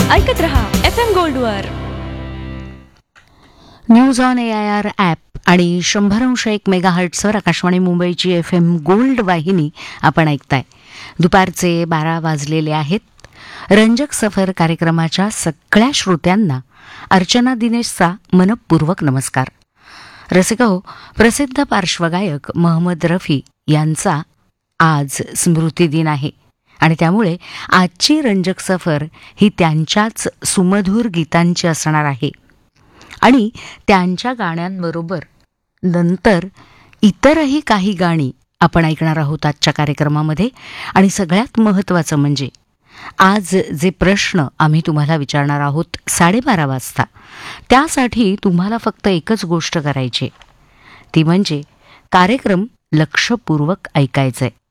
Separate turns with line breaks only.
ऐकत रहा FM गोल्डवर.
News on AIR app आणि 100.1 मेगाहर्ट्झवर आकाशवाणी मुंबईची FM गोल्ड वाहिनी आपण ऐकताय. दुपारचे 12 वाजलेले आहेत. रंजक सफर कार्यक्रमाच्या सगळ्या श्रोत्यांना अर्चना दिनेशचा मनपूर्वक नमस्कार. रसिको, प्रसिद्ध पार्श्वगायक मोहम्मद रफी यांचा आज स्मृतिदिन आहे आणि त्यामुळे आजची रंजक सफर ही त्यांच्याच सुमधुर गीतांची असणार आहे. आणि त्यांच्या गाण्यांबरोबर नंतर इतरही काही गाणी आपण ऐकणार आहोत आजच्या कार्यक्रमामध्ये. आणि सगळ्यात महत्त्वाचं म्हणजे आज जे प्रश्न आम्ही तुम्हाला विचारणार आहोत 12:30 वाजता, त्यासाठी तुम्हाला फक्त एकच गोष्ट करायची, ती म्हणजे कार्यक्रम लक्षपूर्वक ऐकायचंय.